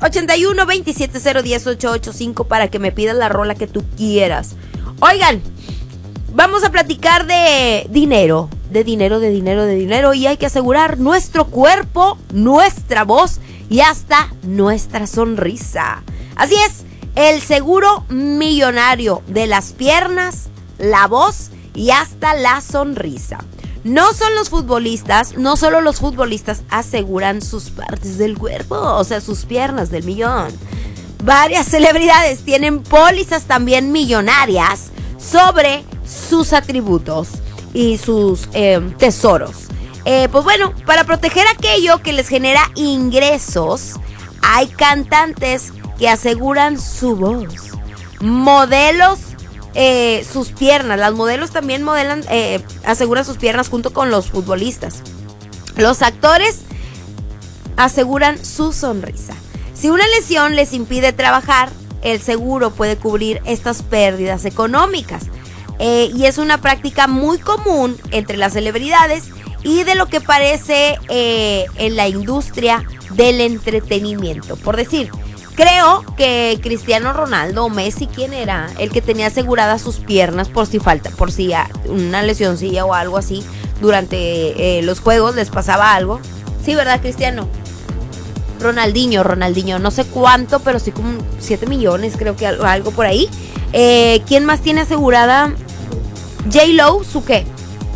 81-270-10-885 para que me pidas la rola que tú quieras. Oigan, vamos a platicar de dinero. De dinero. Y hay que asegurar nuestro cuerpo, nuestra voz y hasta nuestra sonrisa. Así es, el seguro millonario de las piernas, la voz y hasta la sonrisa. No solo los futbolistas aseguran sus partes del cuerpo, o sea, sus piernas del millón. Varias celebridades tienen pólizas también millonarias sobre sus atributos y sus tesoros. Pues bueno, para proteger aquello que les genera ingresos, hay cantantes que aseguran su voz. Modelos, sus piernas. Las modelos también aseguran sus piernas junto con los futbolistas. Los actores aseguran su sonrisa. Si una lesión les impide trabajar, el seguro puede cubrir estas pérdidas económicas. Y es una práctica muy común entre las celebridades y de lo que parece en la industria del entretenimiento. Por decir, creo que Cristiano Ronaldo o Messi, ¿quién era? El que tenía aseguradas sus piernas por si una lesioncilla o algo así durante los juegos les pasaba algo. Sí, ¿verdad, Cristiano? Ronaldinho, no sé cuánto, pero sí como 7 millones, creo que algo por ahí. ¿Quién más tiene asegurada? J-Lo, ¿su qué?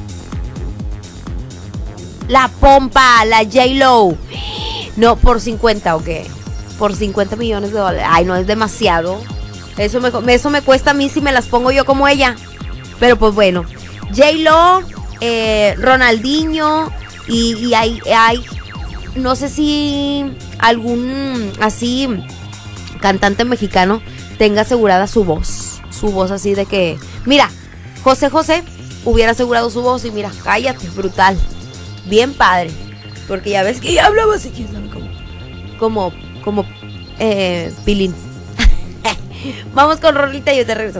La pompa, la J-Lo. No, por 50 o qué. Por 50 millones de dólares. Ay, no, es demasiado. Eso me cuesta a mí si me las pongo yo como ella. Pero pues bueno. J-Lo, Ronaldinho. Y hay. No sé si algún así cantante mexicano tenga asegurada su voz. Su voz así de que. Mira, José hubiera asegurado su voz. Y mira, cállate, brutal. Bien padre. Porque ya ves que ya hablaba así. ¿Quién sabe cómo? Como Pilín. Vamos con rolita y yo te regreso.